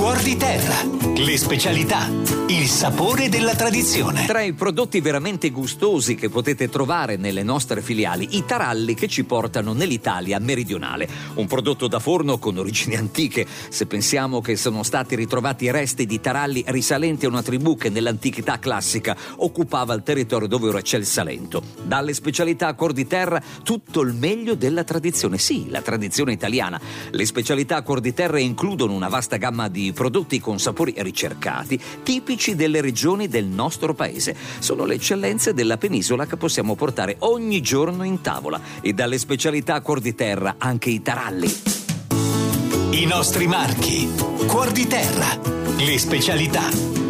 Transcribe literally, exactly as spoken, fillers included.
Cuor di Terra, le specialità, il sapore della tradizione. Tra i prodotti veramente gustosi che potete trovare nelle nostre filiali, i taralli che ci portano nell'Italia meridionale. Un prodotto da forno con origini antiche, se pensiamo che sono stati ritrovati resti di taralli risalenti a una tribù che nell'antichità classica occupava il territorio dove ora c'è il Salento. Dalle specialità a Cuor di Terra, tutto il meglio della tradizione. Sì, la tradizione italiana. Le specialità a Cuor di Terra includono una vasta gamma di prodotti con sapori ricercati, tipici delle regioni del nostro paese. Sono le eccellenze della penisola che possiamo portare ogni giorno in tavola. E dalle specialità a Cuor di Terra anche i taralli. I nostri marchi. Cuor di Terra, le specialità.